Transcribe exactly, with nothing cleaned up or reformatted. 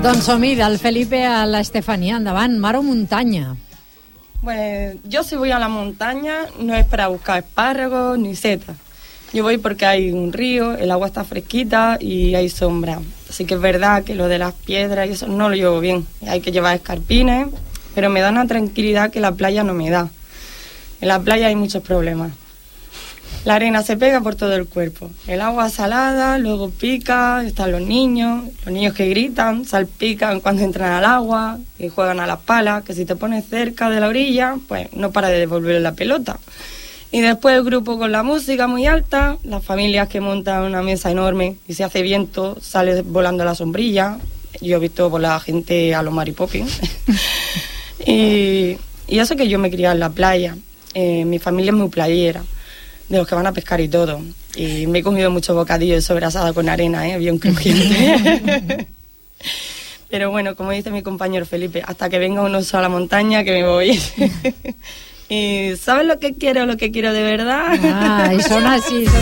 Doncs som-hi, del Felipe a la Estefanía. Endavant, mar o muntanya? Pues yo si voy a la montaña no es para buscar espárragos ni setas. Yo voy porque hay un río, el agua está fresquita y hay sombra. Así que es verdad que lo de las piedras y eso no lo llevo bien. Hay que llevar escarpines, pero me da una tranquilidad que la playa no me da. En la playa hay muchos problemas. La arena se pega por todo el cuerpo. El agua salada, luego pica, están los niños, los niños que gritan, salpican cuando entran al agua y juegan a las palas, que si te pones cerca de la orilla, pues no para de devolver la pelota. Y después el grupo con la música muy alta, las familias que montan una mesa enorme y si hace viento sale volando la sombrilla. Yo he visto por la gente a los Mary Poppins. y, y eso que yo me crié en la playa. Eh, mi familia es muy playera, de los que van a pescar y todo. Y me he comido muchos bocadillos de sobrasada con arena, ¿eh? Bien crujiente. Pero bueno, como dice mi compañero Felipe, hasta que venga un oso a la montaña que me voy. Y ¿sabes lo que quiero, lo que quiero de verdad? Ah, y son así, son